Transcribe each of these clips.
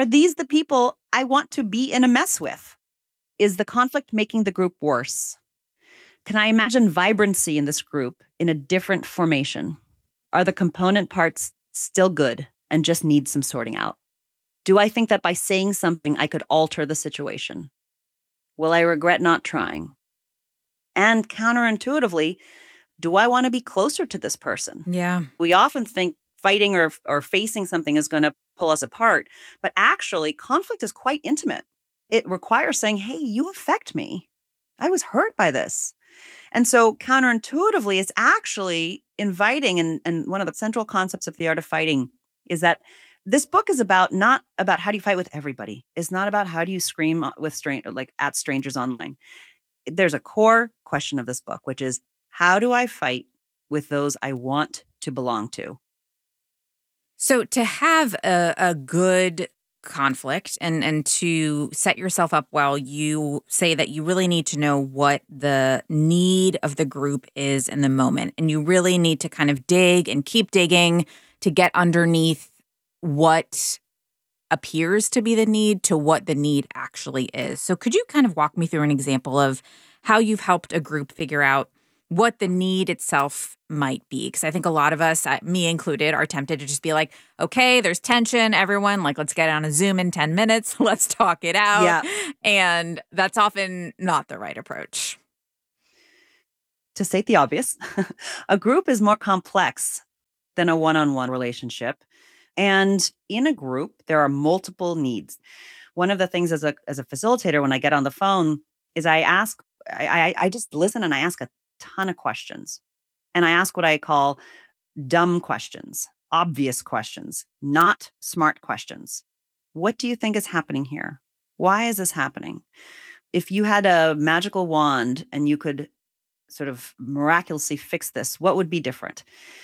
Are these the people I want to be in a mess with? Is the conflict making the group worse? Can I imagine vibrancy in this group in a different formation? Are the component parts still good and just need some sorting out? Do I think that by saying something, I could alter the situation? Will I regret not trying? And counterintuitively, do I want to be closer to this person? Yeah. We often think fighting or facing something is going to pull us apart, but actually, conflict is quite intimate. It requires saying, hey, you affect me. I was hurt by this. And so counterintuitively, it's actually inviting, and one of the central concepts of the art of fighting is that this book is about not about how do you fight with everybody. It's not about how do you scream with like at strangers online. There's a core question of this book, which is how do I fight with those I want to belong to? So to have a good conflict and to set yourself up well, you say that you really need to know what the need of the group is in the moment. And you really need to kind of dig and keep digging to get underneath what appears to be the need to what the need actually is. So could you kind of walk me through an example of how you've helped a group figure out what the need itself might be? Because I think a lot of us, me included, are tempted to just be like, okay, there's tension, everyone, like, let's get on a Zoom in 10 minutes, let's talk it out. Yeah. And that's often not the right approach. To state the obvious, a group is more complex than a one-on-one relationship. And in a group, there are multiple needs. One of the things as a facilitator, when I get on the phone, is I just listen and I ask a ton of questions. And I ask what I call dumb questions, obvious questions, not smart questions. What do you think is happening here? Why is this happening? If you had a magical wand and you could sort of miraculously fix this, what would be different?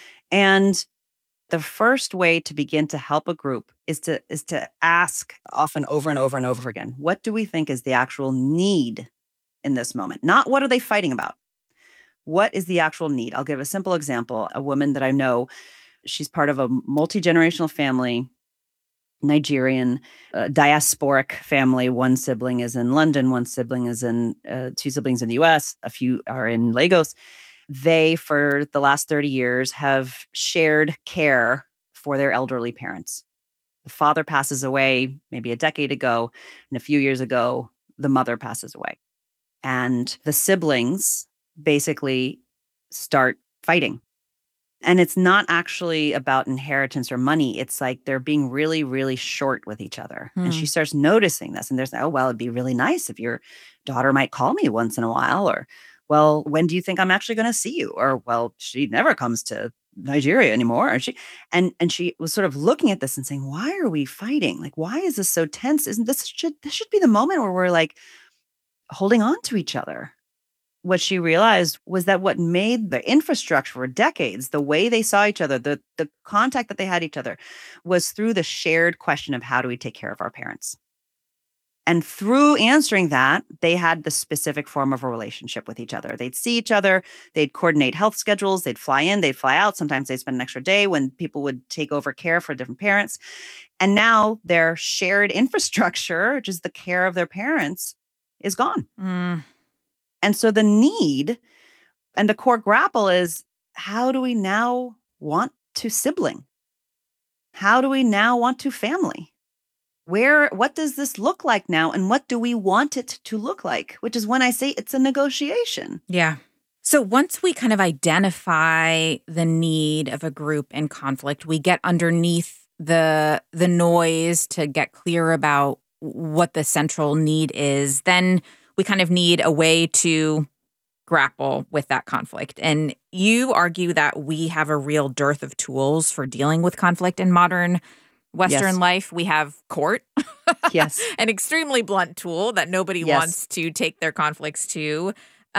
And the first way to begin to help a group is to ask often over and over and over again, what do we think is the actual need in this moment? Not what are they fighting about? What is the actual need? I'll give a simple example. A woman that I know, she's part of a multi-generational family, Nigerian, diasporic family. One sibling is in London, one sibling is in, two siblings in the US, a few are in Lagos. They, for the last 30 years, have shared care for their elderly parents. The father passes away maybe a decade ago, and a few years ago, the mother passes away. And the siblings basically start fighting. And it's not actually about inheritance or money. It's like they're being really, really short with each other. And she starts noticing this. And there's, oh, well, it'd be really nice if your daughter might call me once in a while. Or, well, when do you think I'm actually going to see you? Or, well, she never comes to Nigeria anymore. And she was sort of looking at this and saying, why are we fighting? Like, why is this so tense? Isn't this should be the moment where we're like holding on to each other. What she realized was that what made the infrastructure for decades, the way they saw each other, the contact that they had each other, was through the shared question of how do we take care of our parents? And through answering that, they had the specific form of a relationship with each other. They'd see each other, they'd coordinate health schedules, they'd fly in, they'd fly out. Sometimes they'd spend an extra day when people would take over care for different parents. And now their shared infrastructure, which is the care of their parents, is gone. And so the need and the core grapple is, how do we now want to sibling? How do we now want to family? What does this look like now? And what do we want it to look like? Which is when I say it's a negotiation. Yeah. So once we kind of identify the need of a group in conflict, we get underneath the noise to get clear about what the central need is. Then we kind of need a way to grapple with that conflict. And you argue that we have a real dearth of tools for dealing with conflict in modern Western life. We have court. Yes. An extremely blunt tool that nobody wants to take their conflicts to.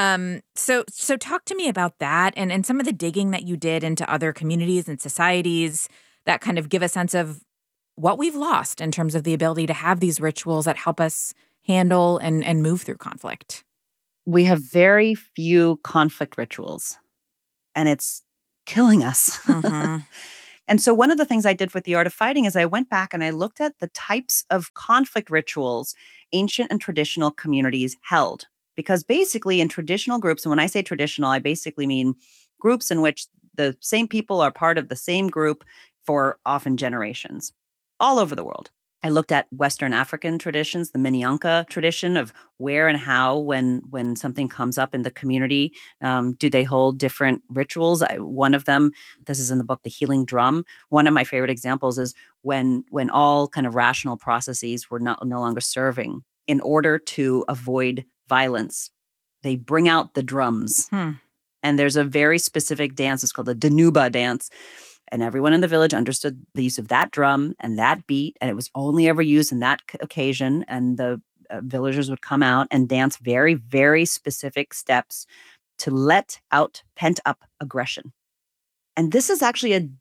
So talk to me about that and some of the digging that you did into other communities and societies that kind of give a sense of what we've lost in terms of the ability to have these rituals that help us handle and move through conflict. We have very few conflict rituals, and it's killing us. And so one of the things I did with The Art of Fighting is I went back and I looked at the types of conflict rituals ancient and traditional communities held. Because basically, in traditional groups, and when I say traditional, I basically mean groups in which the same people are part of the same group for often generations all over the world. I looked at Western African traditions, the Minyanka tradition of where and how, when something comes up in the community, do they hold different rituals? One of them, this is in the book, The Healing Drum. One of my favorite examples is when all kind of rational processes were no longer serving. In order to avoid violence, they bring out the drums. And there's a very specific dance. It's called the Danuba dance. And everyone in the village understood the use of that drum and that beat. And it was only ever used in that occasion. And the villagers would come out and dance very, very specific steps to let out pent up aggression. And this is actually a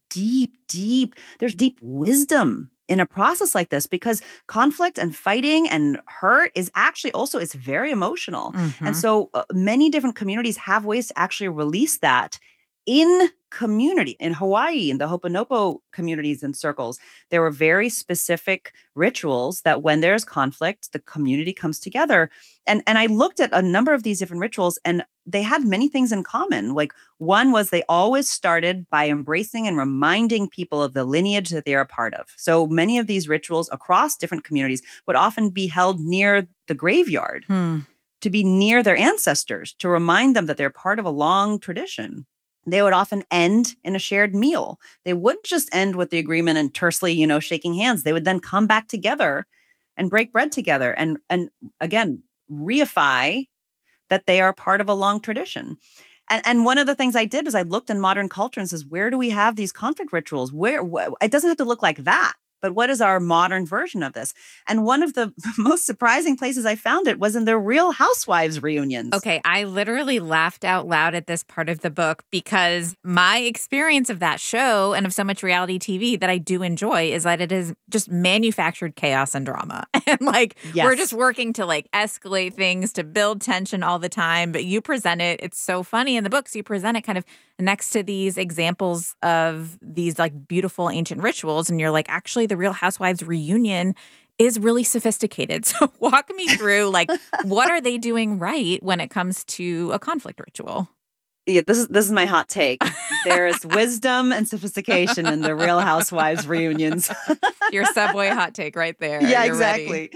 there's deep wisdom in a process like this, because conflict and fighting and hurt is actually also, it's very emotional. And so many different communities have ways to actually release that in community. In Hawaii, in the Ho'oponopo communities and circles, there were very specific rituals that when there's conflict, the community comes together. And I looked at a number of these different rituals, and they had many things in common. Like, one was they always started by embracing and reminding people of the lineage that they are a part of. So many of these rituals across different communities would often be held near the graveyard, to be near their ancestors, to remind them that they're part of a long tradition. They would often end in a shared meal. They wouldn't just end with the agreement and tersely, shaking hands. They would then come back together and break bread together and again, reify that they are part of a long tradition. And one of the things I did was I looked in modern culture and says, where do we have these conflict rituals? It doesn't have to look like that, but what is our modern version of this? And one of the most surprising places I found it was in the Real Housewives reunions. Okay, I literally laughed out loud at this part of the book because my experience of that show and of so much reality TV that I do enjoy is that it is just manufactured chaos and drama. And we're just working to escalate things, to build tension all the time. But you present it, it's so funny in the books, you present it kind of next to these examples of these beautiful ancient rituals. And you're actually the Real Housewives reunion is really sophisticated. So walk me through, what are they doing right when it comes to a conflict ritual? Yeah, this is my hot take. There is wisdom and sophistication in the Real Housewives reunions. Your Subway hot take right there. Yeah, You're exactly. Ready.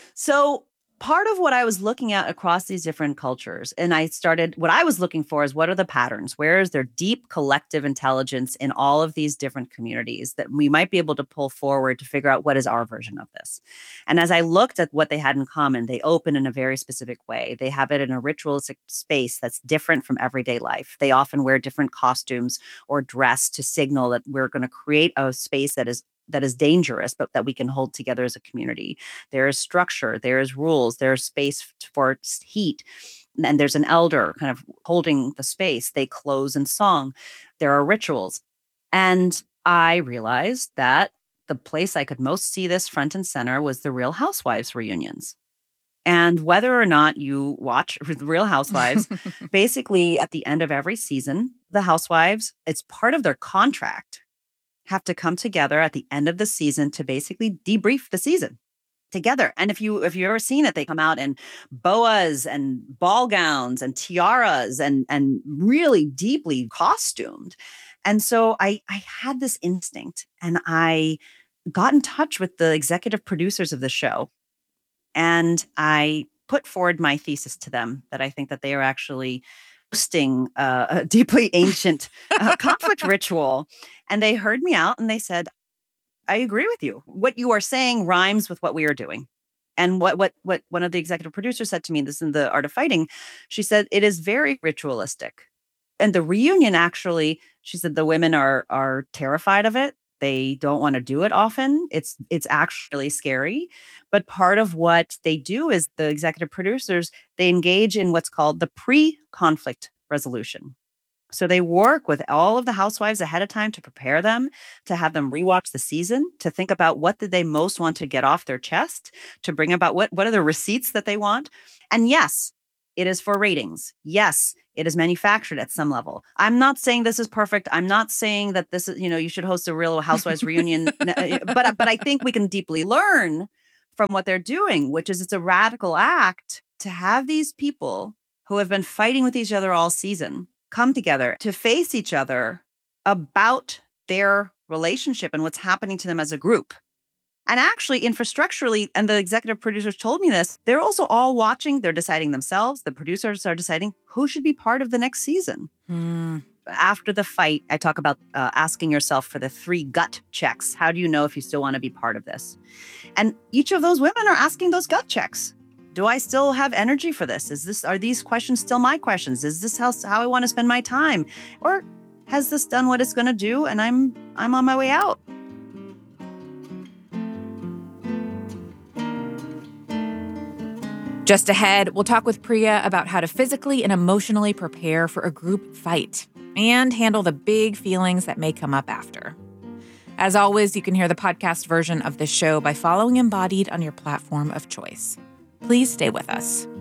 So part of what I was looking at across these different cultures, and what I was looking for is, what are the patterns? Where is there deep collective intelligence in all of these different communities that we might be able to pull forward to figure out what is our version of this? And as I looked at what they had in common, they open in a very specific way. They have it in a ritualistic space that's different from everyday life. They often wear different costumes or dress to signal that we're going to create a space that is dangerous, but that we can hold together as a community. There is structure, there is rules, there's space for heat, and there's an elder kind of holding the space. They close in song. There are rituals. And I realized that the place I could most see this front and center was the Real Housewives reunions. And whether or not you watch The Real Housewives, basically at the end of every season, the housewives, it's part of their contract, have to come together at the end of the season to basically debrief the season together. And if you've ever seen it, they come out in boas and ball gowns and tiaras and really deeply costumed. And so I had this instinct, and I got in touch with the executive producers of the show, and I put forward my thesis to them that I think that they are actually hosting a deeply ancient conflict ritual. And they heard me out and they said, I agree with you. What you are saying rhymes with what we are doing. And what one of the executive producers said to me, this is in The Art of Fighting, she said, it is very ritualistic. And the reunion, actually, she said, the women are terrified of it. They don't want to do it often. It's actually scary. But part of what they do is, the executive producers, they engage in what's called the pre-conflict resolution. So they work with all of the housewives ahead of time to prepare them, to have them rewatch the season, to think about what did they most want to get off their chest, to bring about what are the receipts that they want. And yes, it is for ratings. Yes, It is manufactured at some level. I'm not saying this is perfect. I'm not saying that this is, you should host a Real Housewives reunion. But I think we can deeply learn from what they're doing, which is it's a radical act to have these people who have been fighting with each other all season come together to face each other about their relationship and what's happening to them as a group. And actually, infrastructurally, and the executive producers told me this, they're also all watching. They're deciding themselves. The producers are deciding who should be part of the next season. After the fight, I talk about asking yourself for the 3 gut checks. How do you know if you still want to be part of this? And each of those women are asking those gut checks. Do I still have energy for this? Are these questions still my questions? Is this how I want to spend my time? Or has this done what it's going to do and I'm on my way out? Just ahead, we'll talk with Priya about how to physically and emotionally prepare for a group fight and handle the big feelings that may come up after. As always, you can hear the podcast version of this show by following Embodied on your platform of choice. Please stay with us.